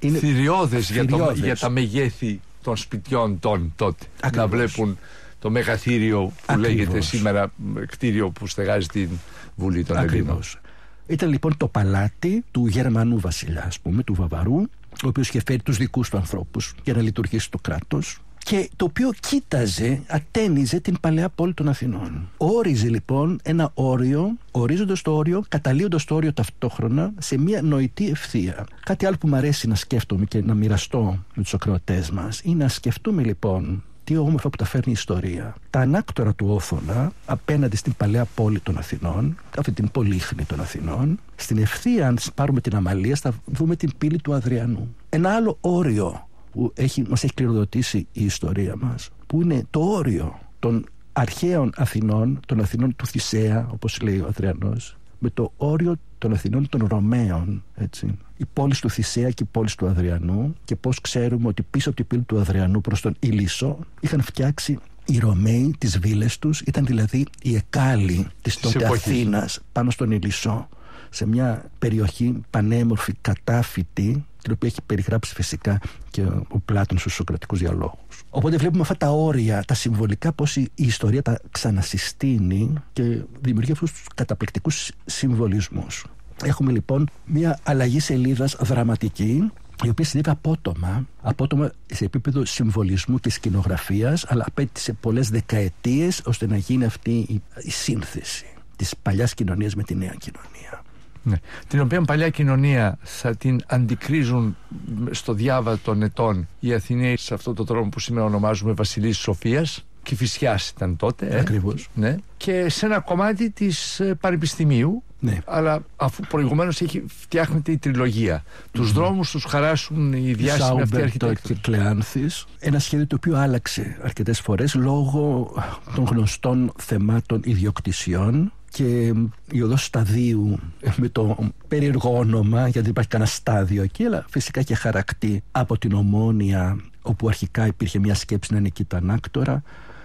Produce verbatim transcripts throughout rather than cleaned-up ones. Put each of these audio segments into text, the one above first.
είναι θηριώδες για, για τα μεγέθη των σπιτιών των τότε. Ακριβώς. Να βλέπουν το μεγαθύριο που Ακριβώς. λέγεται σήμερα κτίριο που στεγάζει την Βουλή των Ελλήνων. Ήταν λοιπόν το παλάτι του Γερμανού βασιλιά, ας πούμε, του Βαβαρού, ο οποίος είχε φέρει τους δικούς του ανθρώπους για να λειτουργήσει το κράτος, και το οποίο κοίταζε, ατένιζε την παλαιά πόλη των Αθηνών. Όριζε λοιπόν ένα όριο, ορίζοντας το όριο, καταλύοντας το όριο ταυτόχρονα σε μια νοητή ευθεία. Κάτι άλλο που μου αρέσει να σκέφτομαι και να μοιραστώ με τους ακροατές μας είναι να σκεφτούμε λοιπόν τι όμορφα που τα φέρνει η ιστορία. Τα ανάκτορα του Όθωνα απέναντι στην παλαιά πόλη των Αθηνών, αυτή την πολύχνη των Αθηνών, στην ευθεία, αν πάρουμε την Αμαλία, θα δούμε την πύλη του Αδριανού. Ένα άλλο όριο που έχει, μας έχει κληροδοτήσει η ιστορία μας, που είναι το όριο των αρχαίων Αθηνών, των Αθηνών του Θησέα, όπως λέει ο Αδριανός, με το όριο των Αθηνών των Ρωμαίων, έτσι. Η πόλη του Θησέα και η πόλη του Αδριανού, και πώς ξέρουμε ότι πίσω από την πύλη του Αδριανού προς τον Ηλισσό είχαν φτιάξει οι Ρωμαίοι τις βίλες τους, ήταν δηλαδή η εκάλη της τότε Αθήνας πάνω στον Ηλισσό, σε μια περιοχή πανέμορφη, κατάφυτη, την οποία έχει περιγράψει φυσικά και ο Πλάτωνας στους Σοκρατικούς διαλόγους. Οπότε βλέπουμε αυτά τα όρια, τα συμβολικά, πώς η ιστορία τα ξανασυστήνει και δημιουργεί αυτούς τους καταπληκτικούς συμβολισμούς. Έχουμε λοιπόν μια αλλαγή σελίδας δραματική, η οποία συνέβη απότομα, απότομα σε επίπεδο συμβολισμού και σκηνογραφίας, αλλά απέτησε πολλές δεκαετίες ώστε να γίνει αυτή η, η σύνθεση της παλιάς κοινωνίας με τη νέα κοινωνία. Ναι. Την οποία παλιά κοινωνία θα την αντικρίζουν στο διάβα των ετών οι Αθηναίοι σε αυτό το τρόπο που σήμερα ονομάζουμε Βασιλής Σοφίας. Κηφισιάς ήταν τότε. Ε? Ακριβώς. Ναι. Και σε ένα κομμάτι της ε, Πανεπιστημίου. Ναι. Αλλά αφού προηγουμένως έχει φτιάχνεται η τριλογία. Mm-hmm. Τους δρόμους τους χαράσουν οι διάσημοι αυτοί αρχιτέκτονες. και Κλεάνθης. Ένα σχέδιο το οποίο άλλαξε αρκετές φορές λόγω των γνωστών θεμάτων ιδιοκτησιών. Και η οδός Σταδίου με το περίεργο όνομα, γιατί δεν υπάρχει κανένα στάδιο εκεί, αλλά φυσικά και χαρακτή από την Ομόνοια, όπου αρχικά υπήρχε μια σκέψη να είναι εκεί τα ανάκτορα,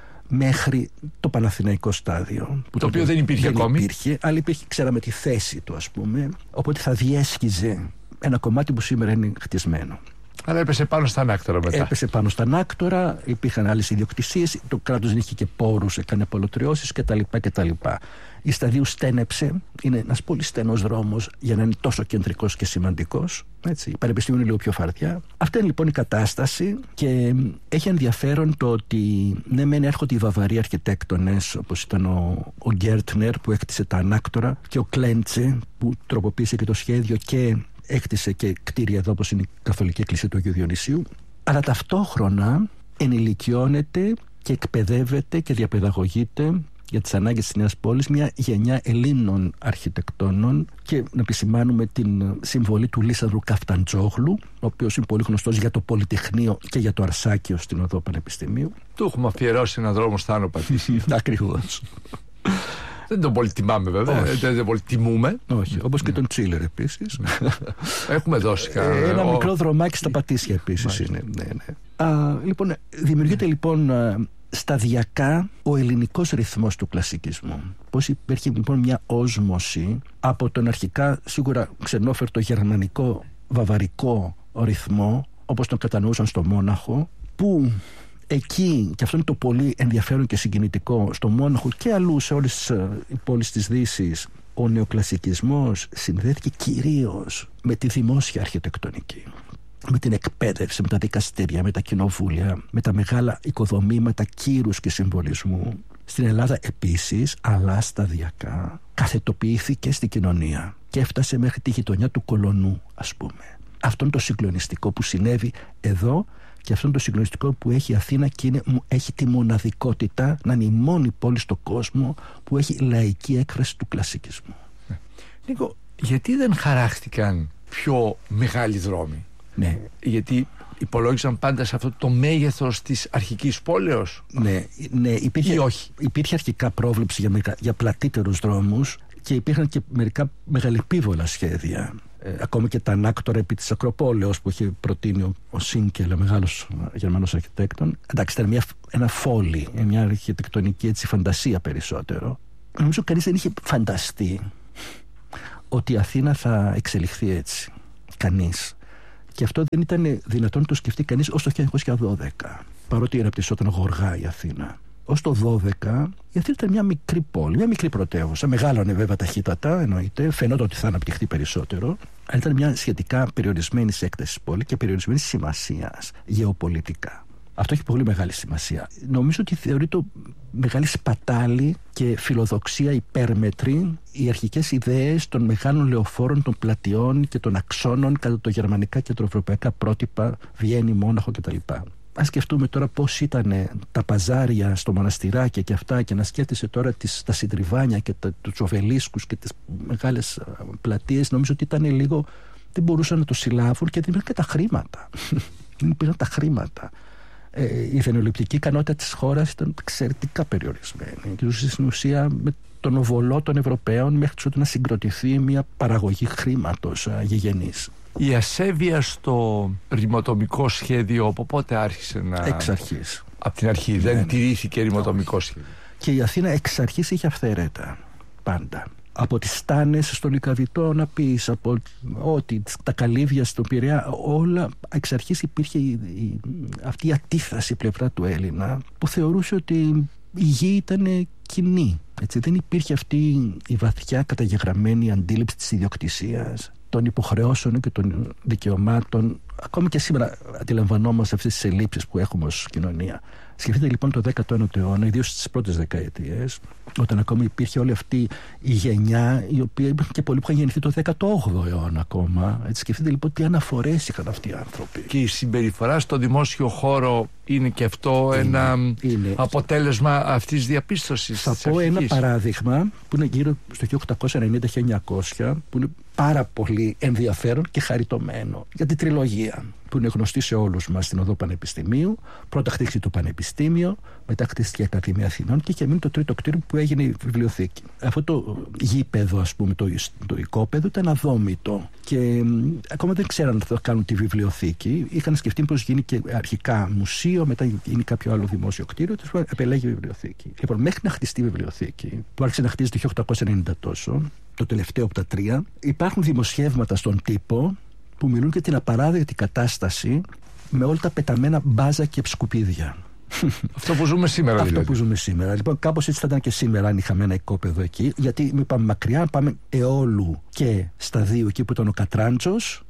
μέχρι το Παναθηναϊκό στάδιο. Που το οποίο δεν υπήρχε δεν ακόμη. Υπήρχε, αλλά υπήρχε, ξέραμε τη θέση του, ας πούμε. Οπότε θα διέσχιζε ένα κομμάτι που σήμερα είναι χτισμένο. Αλλά έπεσε πάνω στα ανάκτορα μετά. Έπεσε πάνω στα ανάκτορα, υπήρχαν άλλες ιδιοκτησίες, το κράτος δεν είχε και πόρους, έκανε απολωτριώσεις κτλ. κτλ. Η Σταδίου στένεψε, είναι ένας πολύ στενός δρόμος για να είναι τόσο κεντρικός και σημαντικός. Έτσι. Η Πανεπιστήμιο είναι λίγο πιο φαρδιά. Αυτή είναι λοιπόν η κατάσταση και έχει ενδιαφέρον το ότι ναι, μεν έρχονται οι Βαβαροί αρχιτέκτονες, όπως ήταν ο, ο Γκέρτνερ που έκτισε τα ανάκτορα και ο Κλέντσε που τροποποίησε και το σχέδιο και έκτισε και κτίρια εδώ, όπως είναι η Καθολική Εκκλησία του Αγίου Διονυσίου, αλλά ταυτόχρονα ενηλικιώνεται και εκπαιδεύεται και διαπαιδαγωγείται για τις ανάγκες της νέας πόλης μια γενιά Ελλήνων αρχιτεκτόνων, και να επισημάνουμε την συμβολή του Λίσανδρου Καφταντζόγλου, ο οποίος είναι πολύ γνωστός για το Πολυτεχνείο και για το Αρσάκιο στην Οδό Πανεπιστημίου. Του έχουμε αφιερώσει έναν δρόμο στα Άνω Πατήσια. Ακριβώς. Δεν τον πολύ τιμάμε βέβαια, δεν, δεν πολύ τιμούμε. Όχι, όπως και τον Τσίλερ επίσης. Έχουμε δώσει κανένα. Ένα ο... μικρό δρομάκι στα Πατήσια επίσης είναι. Ναι, ναι. Α, λοιπόν, δημιουργείται λοιπόν σταδιακά ο ελληνικός ρυθμός του κλασικισμού. Πώς υπήρχε λοιπόν μια όσμωση από τον αρχικά σίγουρα ξενόφερτο γερμανικό βαβαρικό ρυθμό, όπως τον κατανοούσαν στο Μόναχο, που εκεί, και αυτό είναι το πολύ ενδιαφέρον και συγκινητικό, στο Μόναχο και αλλού σε όλες τις πόλεις της Δύσης, ο νεοκλασικισμός συνδέθηκε κυρίως με τη δημόσια αρχιτεκτονική, με την εκπαίδευση, με τα δικαστήρια, με τα κοινοβούλια, με τα μεγάλα οικοδομήματα κύρους και συμβολισμού. Στην Ελλάδα επίσης, αλλά σταδιακά, καθετοποιήθηκε στην κοινωνία και έφτασε μέχρι τη γειτονιά του Κολονού, ας πούμε. Αυτό είναι το συγκλονιστικό που συνέβη εδώ, και αυτό είναι το συγκλονιστικό που έχει η Αθήνα, και είναι, έχει τη μοναδικότητα να είναι η μόνη πόλη στον κόσμο που έχει λαϊκή έκφραση του κλασικισμού. Νίκο, γιατί δεν χαράχτηκαν πιο μεγάλοι δρόμοι? Ναι. Γιατί υπολόγισαν πάντα σε αυτό το μέγεθος της αρχικής πόλεως. Ναι, ναι, υπήρχε, ή όχι? Υπήρχε αρχικά πρόβλεψη για, για πλατύτερους δρόμους και υπήρχαν και μερικά μεγαλεπίβολα σχέδια. Ε, ακόμα και τα ανάκτορα επί της Ακροπόλεως που είχε προτείνει ο, ο Σίνκελ, ο μεγάλος Γερμανός αρχιτέκτον. Εντάξει, ήταν μια, ένα φόλι, μια αρχιτεκτονική έτσι, φαντασία περισσότερο. Νομίζω κανείς δεν είχε φανταστεί ότι η Αθήνα θα εξελιχθεί έτσι. Κανείς. Και αυτό δεν ήταν δυνατόν να το σκεφτεί κανείς ως το χίλια εννιακόσια δώδεκα, παρότι αναπτυσσόταν γοργά η Αθήνα. Ως το δώδεκα η Αθήνα ήταν μια μικρή πόλη, μια μικρή πρωτεύουσα. Μεγάλωνε βέβαια ταχύτατα, εννοείται, φαινόταν ότι θα αναπτυχθεί περισσότερο. Αλλά ήταν μια σχετικά περιορισμένη έκταση πόλη και περιορισμένη σημασία γεωπολιτικά. Αυτό έχει πολύ μεγάλη σημασία. Νομίζω ότι θεωρείται μεγάλη σπατάλη και φιλοδοξία υπέρμετρη οι αρχικές ιδέες των μεγάλων λεωφόρων, των πλατιών και των αξώνων κατά το γερμανικά και ευρωπαϊκά πρότυπα, Βιέννη, Μόναχο κτλ. Ας σκεφτούμε τώρα πώς ήταν τα παζάρια στο μοναστηράκια και αυτά, και να σκέφτεσαι τώρα τις, τα συντριβάνια και τα, τους οβελίσκους και τις μεγάλες πλατείες. Νομίζω ότι ήταν λίγο, δεν μπορούσαν να το συλλάβουν και δεν υπήρχαν και τα χρήματα. Δεν υπήρχαν τα χρήματα. Ε, η φαινοληπτική ικανότητα της χώρας ήταν εξαιρετικά περιορισμένη και ζούσε στην ουσία με τον οβολό των Ευρωπαίων μέχρι ότου να συγκροτηθεί μια παραγωγή χρήματος α, γηγενής. Η ασέβεια στο ρημοτομικό σχέδιο από πότε άρχισε να... Εξ αρχής. Από την αρχή, ναι, δεν ναι. τηρήθηκε ρημοτομικό σχέδιο. Και η Αθήνα εξ αρχής είχε αυθαίρετα πάντα. Από τις στάνες στο Λυκαβητό να πεις, από ό,τι, τα καλύβια στον Πειραιά, όλα εξ αρχής υπήρχε η, η, αυτή η αντίφαση πλευρά του Έλληνα που θεωρούσε ότι η γη ήταν κοινή. Έτσι, δεν υπήρχε αυτή η βαθιά καταγεγραμμένη αντίληψη της ιδιοκτησίας, των υποχρεώσεων και των δικαιωμάτων. Ακόμη και σήμερα αντιλαμβανόμαστε αυτές τις ελλείψεις που έχουμε ως κοινωνία. Σκεφτείτε λοιπόν το δέκατο ένατο αιώνα, ιδίως στις πρώτες δεκαετίες, όταν ακόμη υπήρχε όλη αυτή η γενιά, η οποία υπήρχε και πολλοί που είχαν γεννηθεί το δέκατο όγδοο αιώνα ακόμα. Έτσι, σκεφτείτε λοιπόν τι αναφορές είχαν αυτοί οι άνθρωποι. Και η συμπεριφορά στο δημόσιο χώρο είναι και αυτό είναι, ένα είναι. αποτέλεσμα αυτής της διαπίστωσης. Θα πω αρχικής. ένα παράδειγμα που είναι γύρω στο χίλια οκτακόσια ενενήντα με χίλια εννιακόσια, που είναι πάρα πολύ ενδιαφέρον και χαριτωμένο, για την τριλογία που είναι γνωστή σε όλους μας στην οδό Πανεπιστημίου. Πρώτα χτίστηκε το Πανεπιστήμιο, μετά χτίστηκε η Ακαδημία Αθηνών και είχε μείνει το τρίτο κτίριο που έγινε η βιβλιοθήκη. Αυτό το γήπεδο, ας πούμε, το, το οικόπεδο ήταν αδόμητο και μ, ακόμα δεν ξέραν αν θα κάνουν τη βιβλιοθήκη. Είχαν σκεφτεί πως γίνει και αρχικά μουσείο, μετά γίνει κάποιο άλλο δημόσιο κτίριο, τέλος επελέγει η βιβλιοθήκη. Λοιπόν, μέχρι να χτιστεί η βιβλιοθήκη, που άρχισε να χτίζεται το χίλια οκτακόσια ενενήντα τόσο, το τελευταίο από τα τρία, υπάρχουν δημοσιεύματα στον τύπο που μιλούν για την απαράδεκτη κατάσταση με όλα τα πεταμένα μπάζα και σκουπίδια. Αυτό που ζούμε σήμερα, Αυτό δηλαδή. που ζούμε σήμερα. Λοιπόν, κάπως έτσι θα ήταν και σήμερα αν είχαμε ένα οικόπεδο εκεί. Γιατί μην πάμε μακριά, πάμε Αιώλου και Σταδίου, εκεί που ήταν ο Κατράντσος,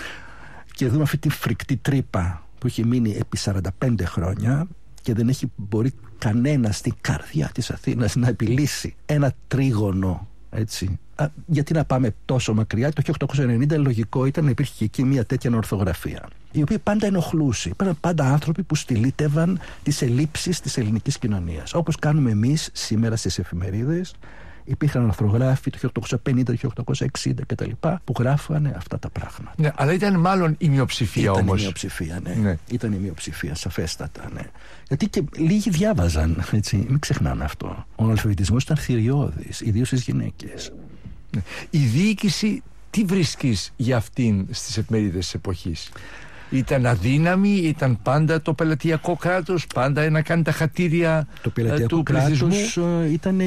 και δούμε αυτή τη φρικτή τρύπα που έχει μείνει επί σαράντα πέντε χρόνια και δεν έχει μπορεί κανένα στην καρδιά της Αθήνας να επιλύσει ένα τρίγωνο. Έτσι. Α, γιατί να πάμε τόσο μακριά? Το χίλια οκτακόσια ενενήντα λογικό ήταν να υπήρχε και εκεί μια τέτοια ορθογραφία, η οποία πάντα ενοχλούσε. Υπήρχαν πάντα άνθρωποι που στυλίτευαν τις ελλείψεις της ελληνικής κοινωνίας. Όπως κάνουμε εμείς σήμερα στις εφημερίδες. Υπήρχαν αρθρογράφοι το χίλια οκτακόσια πενήντα, το χίλια οκτακόσια εξήντα κτλ. Που γράφανε αυτά τα πράγματα. Ναι, αλλά ήταν μάλλον η μειοψηφία όμως. Ήταν η μειοψηφία, ναι. ναι. Ήταν η μειοψηφία, σαφέστατα, ναι. Γιατί και λίγοι διάβαζαν, έτσι. Μην ξεχνάμε αυτό. Ο αλφαβητισμός ήταν θηριώδης, ιδίως στις γυναίκες. Ναι. Η διοίκηση, τι βρίσκεις για αυτήν στις εφημερίδες της εποχής? Ήταν αδύναμη, ήταν πάντα το πελατειακό κράτος, πάντα να κάνει τα χατήρια το πελατειακό του πληθυσμού. Το κράτος ήταν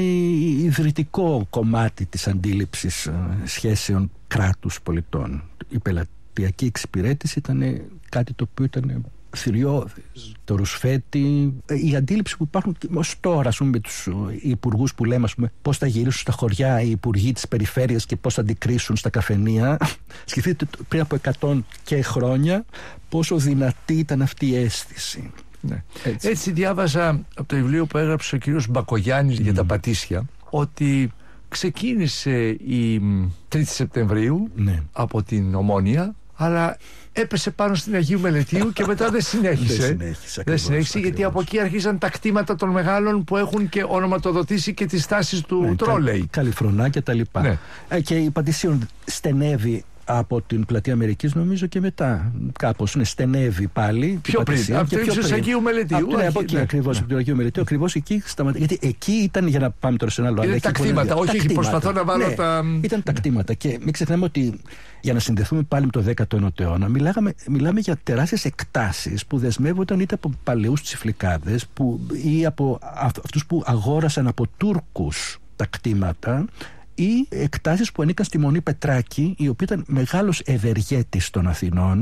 ιδρυτικό κομμάτι της αντίληψης σχέσεων κράτους πολιτών. Η πελατειακή εξυπηρέτηση ήταν κάτι το οποίο ήταν θηριώδης. Το ρουσφέτη, η αντίληψη που υπάρχουν ως τώρα, ας πούμε, με τους υπουργούς που λέμε, ας πούμε, πώς θα γυρίσουν στα χωριά οι υπουργοί της περιφέρειας και πώς θα αντικρίσουν στα καφενεία. Σκεφτείτε πριν από εκατό και χρόνια πόσο δυνατή ήταν αυτή η αίσθηση. Ναι. Έτσι. Έτσι διάβαζα από το βιβλίο που έγραψε ο κύριος Μπακογιάννης mm. για τα Πατήσια, ότι ξεκίνησε η τρίτη Σεπτεμβρίου ναι. από την Ομόνια, αλλά έπεσε πάνω στην Αγίου Μελετίου και μετά δεν συνέχισε. δεν συνέχισε, δεν συνέχισε γιατί από εκεί αρχίζαν τα κτήματα των μεγάλων που έχουν και ονοματοδοτήσει και τις στάσεις του ναι, τρόλεϊ. Καλυφρονά και τα λοιπά. Ναι. Ε, και η Πατησίων στενεύει από την Πλατεία Αμερικής, νομίζω, και μετά. Κάπως ναι, στενεύει πάλι. Πιο πριν, από την Αγίου Μελετίου. Από, ναι, από εκεί ναι, ακριβώς, ναι. από την Αγίου Μελετίου. Ακριβώς εκεί σταματάει. Γιατί εκεί ήταν, για να πάμε τώρα σε ένα άλλο. Ήταν τα κτήματα, όχι, όχι, προσπαθώ να βάλω ναι, τα. Ήταν τα κτήματα. Και μην ξεχνάμε ότι για να συνδεθούμε πάλι με το δέκατο ένατο αιώνα, μιλάγαμε, μιλάμε για τεράστιες εκτάσεις που δεσμεύονταν είτε από παλαιούς τσιφλικάδες ή από αυτούς που αγόρασαν από Τούρκους τα κτήματα, ή εκτάσεις που ανήκαν στη Μονή Πετράκη, η οποία ήταν μεγάλος ευεργέτης των Αθηνών, που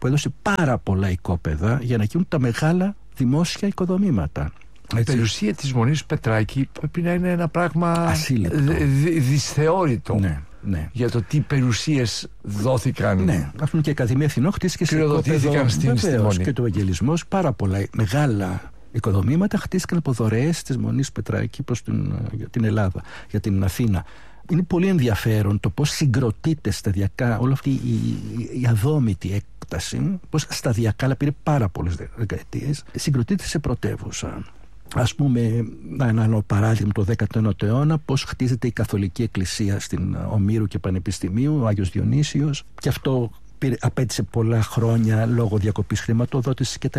που έδωσε πάρα πολλά οικόπεδα για να γίνουν τα μεγάλα δημόσια οικοδομήματα. Η περιουσία της Μονής Πετράκη πρέπει να είναι ένα πράγμα ασύλληπτο, δι, δυσθεώρητο. Ναι, ναι. Για το τι περιουσίες δόθηκαν. Ναι, ας πούμε και η Ακαδημία Αθηνών χτίστηκε σε οικόπεδο, στην, στη Μονή. Και το Ευαγγελισμός, πάρα πολλά μεγάλα οικοδομήματα χτίστηκαν από δωρεές της Μονής Πετράκη προς την, για την Ελλάδα, για την Αθήνα. Είναι πολύ ενδιαφέρον το πώς συγκροτείται σταδιακά όλη αυτή η, η, η αδόμητη έκταση, πώς σταδιακά, αλλά πήρε πάρα πολλές δεκαετίες, συγκροτείται σε πρωτεύουσα. Ας πούμε, ένα άλλο παράδειγμα, το δέκατο ένατο αιώνα, πώς χτίζεται η Καθολική Εκκλησία στην Ομήρου και Πανεπιστημίου, ο Άγιος Διονύσιος, και αυτό πήρε, απέτησε πολλά χρόνια λόγω διακοπής χρηματοδότησης κτλ.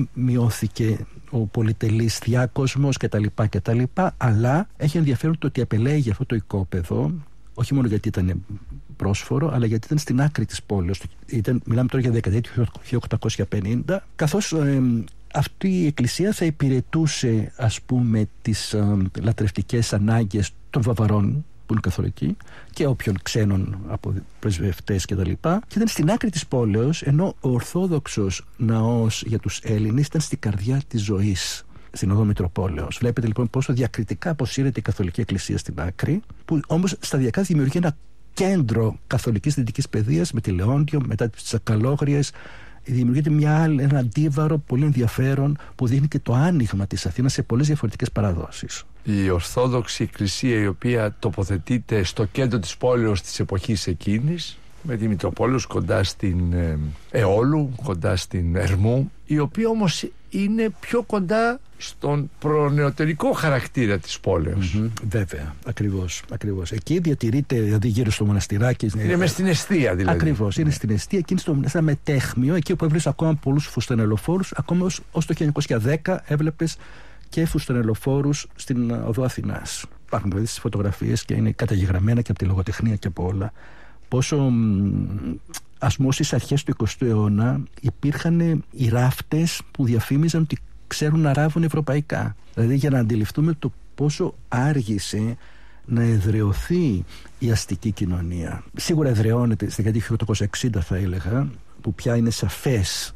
Μειώθηκε ο πολυτελής διάκοσμος κτλ. κτλ. Αλλά έχει ενδιαφέρον το ότι επελέγει αυτό το οικόπεδο, όχι μόνο γιατί ήταν πρόσφορο, αλλά γιατί ήταν στην άκρη της πόλης. Ήταν, μιλάμε τώρα για δεκαετία του χίλια οκτακόσια πενήντα, καθώς ε, αυτή η εκκλησία θα υπηρετούσε, ας πούμε, τις ε, λατρευτικές ανάγκες των Βαβαρών, που είναι καθολικοί, και όποιων ξένων από πρεσβευτές κτλ. Και, και ήταν στην άκρη της πόλεως, ενώ ο Ορθόδοξος ναός για τους Έλληνες ήταν στην καρδιά της ζωής, στην οδό Μητροπόλεως. Βλέπετε λοιπόν πόσο διακριτικά αποσύρεται η Καθολική Εκκλησία στην άκρη, που όμως σταδιακά δημιουργεί ένα κέντρο καθολικής δυτικής παιδείας με τη Λεόντιο, μετά τις Ακαλόγριες. Δημιουργείται μια άλλη, ένα αντίβαρο πολύ ενδιαφέρον που δείχνει και το άνοιγμα της Αθήνας σε πολλές διαφορετικές παραδόσεις. Η Ορθόδοξη Εκκλησία, η οποία τοποθετείται στο κέντρο της πόλεως της εποχής εκείνης, με τη Μητροπόλεως κοντά στην ε, Αιώλου, κοντά στην Ερμού, η οποία όμως είναι πιο κοντά στον προνεωτερικό χαρακτήρα της πόλεως. Mm-hmm, βέβαια, ακριβώς, ακριβώς. Εκεί διατηρείται, δηλαδή γύρω στο μοναστηράκι. Είναι μες στην εστία δηλαδή. Ακριβώς, είναι στην εστία, εκεί είναι στο μετέχμιο, εκεί όπου έβλεπες ακόμα πολλούς φουστανελοφόρους, ακόμα ως, ως το χίλια εννιακόσια δέκα έβλεπες και φουστανελοφόρους στην οδό Αθηνάς. Υπάρχουν δηλαδή στις φωτογραφίες και είναι καταγεγραμμένα και από τη λογοτεχνία και από όλα. Πόσο, ας πούμε, στις αρχές του εικοστού αιώνα υπήρχαν οι ράφτες που διαφήμιζαν ότι ξέρουν να ράβουν ευρωπαϊκά. Δηλαδή για να αντιληφθούμε το πόσο άργησε να εδραιωθεί η αστική κοινωνία. Σίγουρα εδραιώνεται στη δεκαετία του χίλια οκτακόσια εξήντα, θα έλεγα, που πια είναι σαφές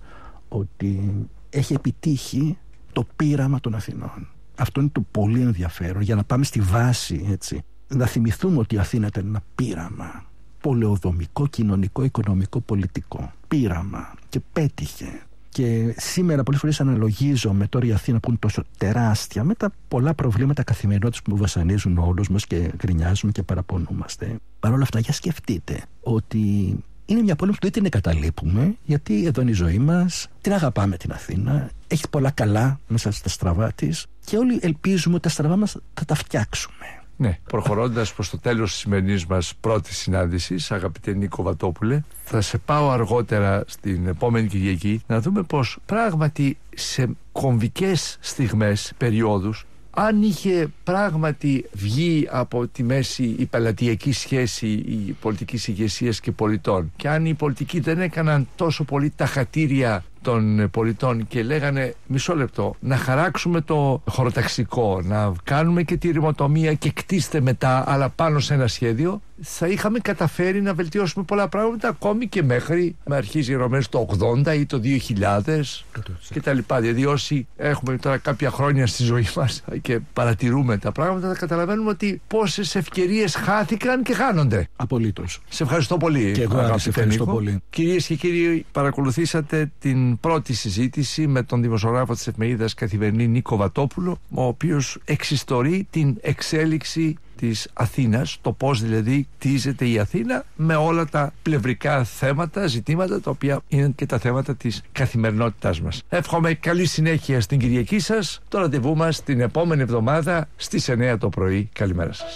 ότι έχει επιτύχει το πείραμα των Αθηνών. Αυτό είναι το πολύ ενδιαφέρον, για να πάμε στη βάση, έτσι. Να θυμηθούμε ότι η Αθήνα ήταν ένα πείραμα. Πολεοδομικό, κοινωνικό, οικονομικό, πολιτικό. Πείραμα. Και πέτυχε. Και σήμερα πολλές φορές αναλογίζομαι τώρα η Αθήνα που είναι τόσο τεράστια, με τα πολλά προβλήματα καθημερινότητας που βασανίζουν όλους μας και γκρινιάζουμε και παραπονούμαστε. Παρ' όλα αυτά, για σκεφτείτε ότι είναι μια πόλη που δεν την εγκαταλείπουμε, γιατί εδώ είναι η ζωή μας, την αγαπάμε την Αθήνα, έχει πολλά καλά μέσα στα στραβά της και όλοι ελπίζουμε ότι τα στραβά μας θα τα φτιάξουμε. Ναι, προχωρώντας προς το τέλος της σημερινής μας πρώτης συνάντησης, αγαπητέ Νίκο Βατόπουλε, θα σε πάω αργότερα στην επόμενη Κυριακή να δούμε πως πράγματι σε κομβικές στιγμές, περιόδους, αν είχε πράγματι βγει από τη μέση η πελατειακή σχέση η πολιτικής ηγεσίας και πολιτών, και αν οι πολιτικοί δεν έκαναν τόσο πολύ τα χατήρια των πολιτών και λέγανε μισό λεπτό, να χαράξουμε το χωροταξικό, να κάνουμε και τη ρημοτομία και κτίστε μετά, αλλά πάνω σε ένα σχέδιο, θα είχαμε καταφέρει να βελτιώσουμε πολλά πράγματα, ακόμη και μέχρι να αρχίζει η Ρωμαίος το ογδόντα ή το δύο χιλιάδες κτλ. Δηλαδή όσοι έχουμε τώρα κάποια χρόνια στη ζωή μας και παρατηρούμε τα πράγματα, θα καταλαβαίνουμε ότι πόσες ευκαιρίες χάθηκαν και χάνονται. Απολύτως. Σε ευχαριστώ πολύ. Και εγώ σε ευχαριστώ πολύ. Κυρίες και κύριοι, παρακολουθήσατε την πρώτη συζήτηση με τον δημοσιογράφο της Εφημερίδας Καθημερινή Νίκο Βατόπουλο, ο οποίος εξιστορεί την εξέλιξη της Αθήνας, το πώς δηλαδή κτίζεται η Αθήνα, με όλα τα πλευρικά θέματα, ζητήματα, τα οποία είναι και τα θέματα της καθημερινότητάς μας. Εύχομαι καλή συνέχεια στην Κυριακή σας. Το ραντεβού μας την επόμενη εβδομάδα στις εννιά το πρωί. Καλημέρα σας.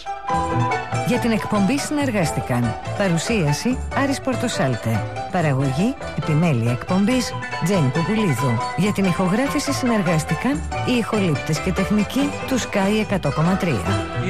Για την εκπομπή συνεργάστηκαν παρουσίαση Άρης Πορτοσάλτε, παραγωγή επιμέλεια εκπομπής Τζένι Ποπουλίδου. Για την ηχογράφηση συνεργάστηκαν οι ηχολήπτες και τεχνικοί του Sky εκατό κόμμα τρία.